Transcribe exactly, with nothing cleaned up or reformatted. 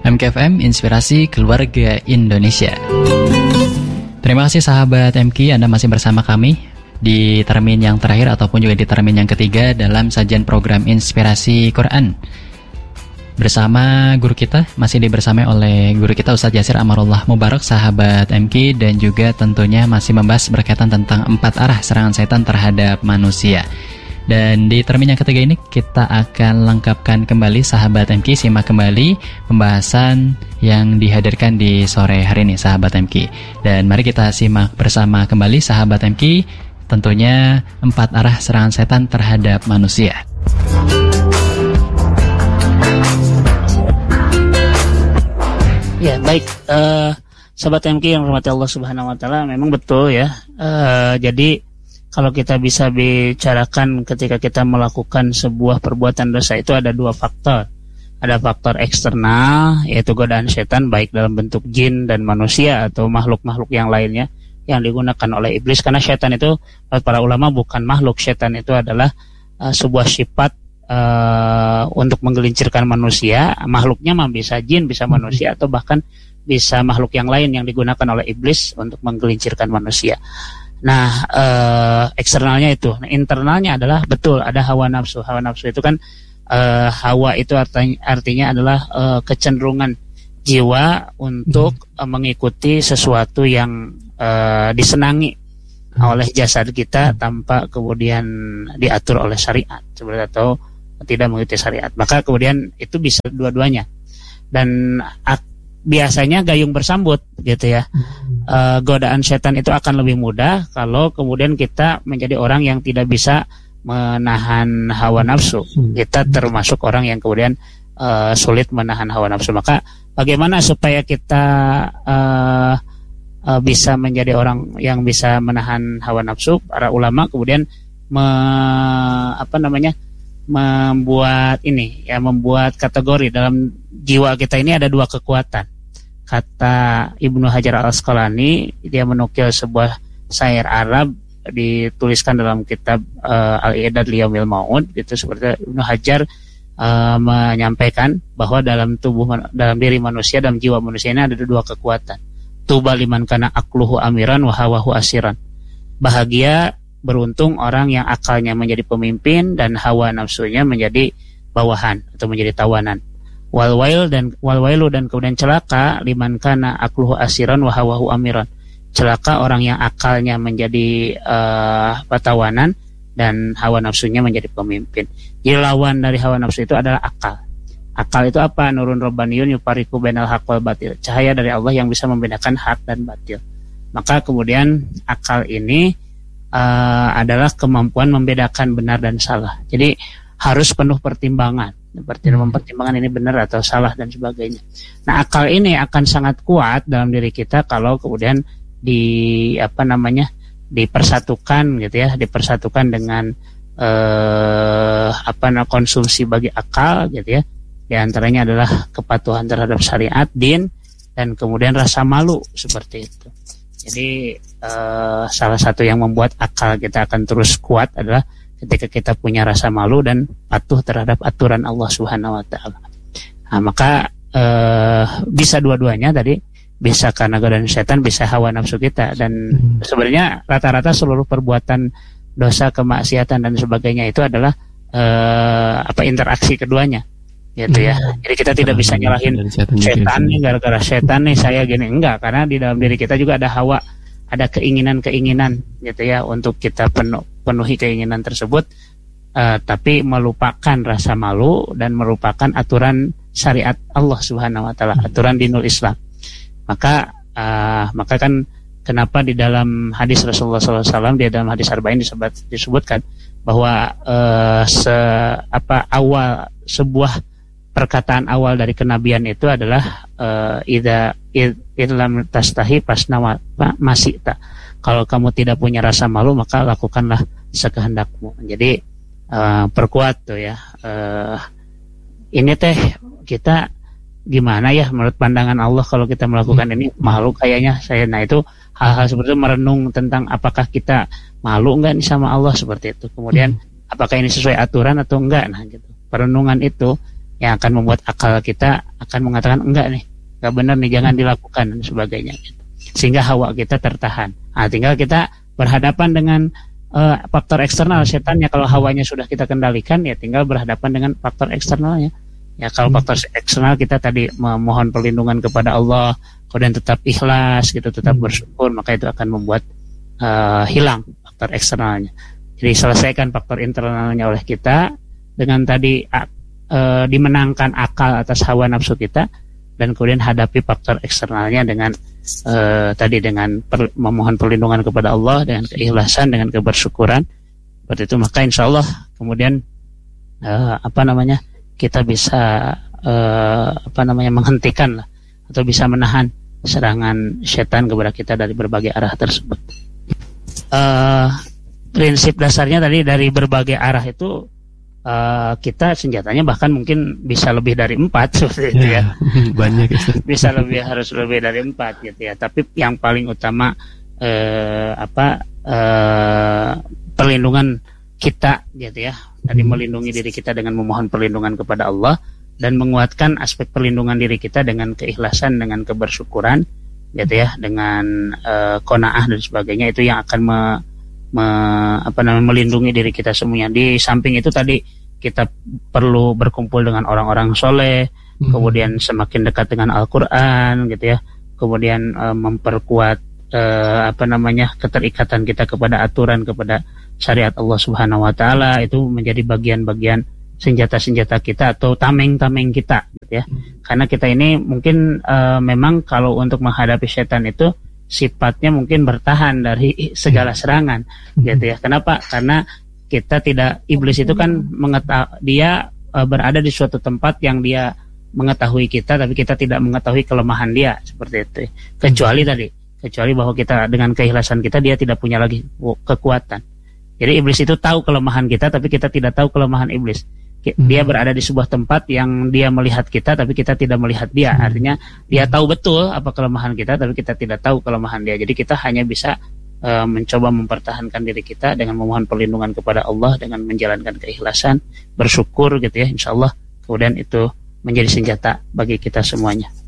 M K F M, Inspirasi Keluarga Indonesia. Terima kasih sahabat M K, Anda masih bersama kami di termin yang terakhir ataupun juga di termin yang ketiga dalam sajian program Inspirasi Quran. Bersama guru kita, masih dibersamai oleh guru kita Ustadz Yasir Amarullah Mubarak, sahabat M K, dan juga tentunya masih membahas berkaitan tentang empat arah serangan setan terhadap manusia. Dan di termin yang ketiga ini kita akan lengkapkan kembali sahabat M K, simak kembali pembahasan yang dihadirkan di sore hari ini sahabat M K. Dan mari kita simak bersama kembali sahabat M K, tentunya empat arah serangan setan terhadap manusia. Ya baik, uh, sahabat M K yang rahmati Allah Subhanahu Wa Taala, memang betul ya. Uh, jadi kalau kita bisa bicarakan ketika kita melakukan sebuah perbuatan dosa itu ada dua faktor. Ada faktor eksternal, yaitu godaan setan baik dalam bentuk jin dan manusia atau makhluk-makhluk yang lainnya yang digunakan oleh iblis. Karena setan itu, para ulama, bukan makhluk. Setan itu adalah uh, sebuah sifat uh, untuk menggelincirkan manusia. Makhluknya mah bisa jin, bisa manusia, atau bahkan bisa makhluk yang lain yang digunakan oleh iblis untuk menggelincirkan manusia. Nah, eh, eksternalnya itu. Nah, internalnya adalah betul ada hawa nafsu. Hawa nafsu itu kan eh, hawa itu artinya, artinya adalah eh, kecenderungan jiwa untuk hmm. eh, mengikuti sesuatu yang eh, disenangi hmm. oleh jasad kita tanpa kemudian diatur oleh syariat, seperti atau tidak mengikuti syariat. Maka kemudian itu bisa dua-duanya. Dan ak- biasanya gayung bersambut gitu ya. Uh, godaan setan itu akan lebih mudah kalau kemudian kita menjadi orang yang tidak bisa menahan hawa nafsu. Kita termasuk orang yang kemudian uh, sulit menahan hawa nafsu. Maka bagaimana supaya kita uh, uh, bisa menjadi orang yang bisa menahan hawa nafsu? Para ulama kemudian me, apa namanya membuat ini ya membuat kategori dalam jiwa kita ini ada dua kekuatan. Kata Ibnu Hajar Al-Asqalani, dia menukil sebuah syair Arab dituliskan dalam kitab uh, Al-I'dad Liyaumil Ma'ud, gitu. Seperti Ibnu Hajar uh, menyampaikan bahwa dalam tubuh dalam diri manusia, dalam jiwa manusia ini ada dua kekuatan. Tuba liman kana aqluhu amiran wa hawahu asiran. Bahagia, beruntung orang yang akalnya menjadi pemimpin dan hawa nafsunya menjadi bawahan atau menjadi tawanan. Walwail dan walwailu dan kemudian celaka liman kana akluhu asiran wa hawahu amiran. Celaka orang yang akalnya menjadi uh, patawanan dan hawa nafsunya menjadi pemimpin. Jadi lawan dari hawa nafsu itu adalah akal. Akal itu apa? Nurun robbaniyun yufariqu bainal haqq wal batil. Cahaya dari Allah yang bisa membedakan hak dan batil. Maka kemudian akal ini uh, adalah kemampuan membedakan benar dan salah. Jadi harus penuh pertimbangan. Mempertimbangkan ini benar atau salah dan sebagainya. Nah, akal ini akan sangat kuat dalam diri kita kalau kemudian di apa namanya dipersatukan gitu ya, dipersatukan dengan eh, apa namanya konsumsi bagi akal gitu ya. Di antaranya adalah kepatuhan terhadap syariat, din, dan kemudian rasa malu seperti itu. Jadi eh, salah satu yang membuat akal kita akan terus kuat adalah ketika kita punya rasa malu dan patuh terhadap aturan Allah Subhanahu Wa Taala. Nah, maka eh, bisa dua-duanya tadi, bisa karena godaan setan, bisa hawa nafsu kita. Dan hmm. sebenarnya rata-rata seluruh perbuatan dosa, kemaksiatan dan sebagainya itu adalah eh, apa interaksi keduanya, gitu ya. Hmm. Jadi kita tidak bisa nyalahin setan, setan nih gara-gara setan nih saya gini, enggak, karena di dalam diri kita juga ada hawa, ada keinginan-keinginan gitu ya untuk kita penuh, penuhi keinginan tersebut, uh, tapi melupakan rasa malu dan merupakan aturan syariat Allah Subhanahu Wa Taala, aturan dinul Islam. Maka uh, maka kan kenapa di dalam hadis Rasulullah Sallallahu Alaihi Wasallam, di dalam hadis Arba'in disebut, disebutkan bahwa uh, se apa awal sebuah perkataan awal dari kenabian itu adalah uh, ida idlam tastahi pasnawa masih tak. Kalau kamu tidak punya rasa malu maka lakukanlah sekehendakmu. Jadi uh, perkuat tuh ya. Uh, ini teh kita gimana ya menurut pandangan Allah kalau kita melakukan ini malu kayaknya saya. Nah itu hal-hal seperti itu, merenung tentang apakah kita malu enggak nih sama Allah seperti itu. Kemudian apakah ini sesuai aturan atau enggak. Nah gitu. Perenungan itu yang akan membuat akal kita akan mengatakan enggak nih, enggak benar nih, jangan dilakukan dan sebagainya gitu. Sehingga hawa kita tertahan. Nah, tinggal kita berhadapan dengan uh, faktor eksternal setannya. Kalau hawanya sudah kita kendalikan, ya tinggal berhadapan dengan faktor eksternalnya. Ya kalau faktor eksternal kita tadi memohon perlindungan kepada Allah, kemudian tetap ikhlas gitu, tetap bersyukur, maka itu akan membuat uh, hilang faktor eksternalnya. Jadi selesaikan faktor internalnya oleh kita dengan tadi uh, dimenangkan akal atas hawa nafsu kita, dan kemudian hadapi faktor eksternalnya dengan uh, tadi dengan per, memohon perlindungan kepada Allah, dengan keikhlasan, dengan kebersyukuran. Seperti itu, maka insya Allah kemudian uh, apa namanya kita bisa uh, apa namanya menghentikan lah, atau bisa menahan serangan setan kepada kita dari berbagai arah tersebut. Uh, prinsip dasarnya tadi dari berbagai arah itu uh, kita senjatanya bahkan mungkin bisa lebih dari empat seperti itu ya. Banyak ya. Bisa lebih, harus lebih dari empat gitu ya. Tapi yang paling utama uh, apa uh, perlindungan kita gitu ya. Tadi melindungi diri kita dengan memohon perlindungan kepada Allah, dan menguatkan aspek perlindungan diri kita dengan keikhlasan, dengan kebersyukuran gitu ya, dengan uh, qanaah dan sebagainya. Itu yang akan me, me, apa namanya melindungi diri kita semuanya. Di samping itu tadi kita perlu berkumpul dengan orang-orang soleh, hmm. kemudian semakin dekat dengan Al-Quran gitu ya, kemudian uh, memperkuat uh, apa namanya keterikatan kita kepada aturan, kepada syariat Allah Subhanahu wa taala. Itu menjadi bagian-bagian senjata-senjata kita atau tameng-tameng kita gitu ya. Karena kita ini mungkin uh, memang kalau untuk menghadapi setan itu sifatnya mungkin bertahan dari segala serangan gitu ya. Kenapa? Karena kita tidak, iblis itu kan mengetahui, dia uh, berada di suatu tempat yang dia mengetahui kita, tapi kita tidak mengetahui kelemahan dia, seperti itu. Kecuali tadi, kecuali bahwa kita dengan keikhlasan kita, dia tidak punya lagi kekuatan. Jadi iblis itu tahu kelemahan kita, tapi kita tidak tahu kelemahan iblis. Dia berada di sebuah tempat yang dia melihat kita, tapi kita tidak melihat dia. Artinya dia tahu betul apa kelemahan kita, tapi kita tidak tahu kelemahan dia. Jadi kita hanya bisa uh, mencoba mempertahankan diri kita dengan memohon perlindungan kepada Allah, dengan menjalankan keikhlasan, bersyukur gitu ya, insya Allah. Kemudian itu menjadi senjata bagi kita semuanya.